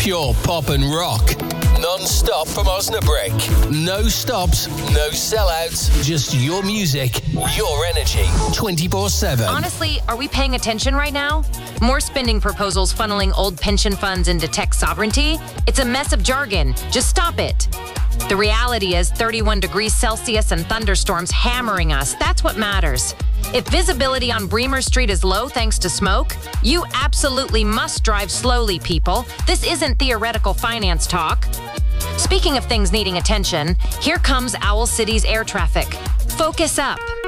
Pure pop and rock. Non-stop from Osnabrück. No stops, no sellouts. Just your music, your energy. 24/7. Honestly, are we paying attention right now? More spending proposals funneling old pension funds into tech sovereignty? It's a mess of jargon. Just stop it. The reality is 31 degrees Celsius and thunderstorms hammering us. That's what matters. If visibility on Bremer Street is low thanks to smoke, you absolutely must drive slowly, people. This isn't theoretical finance talk. Speaking of things needing attention, here comes Owl City's air traffic. Focus up.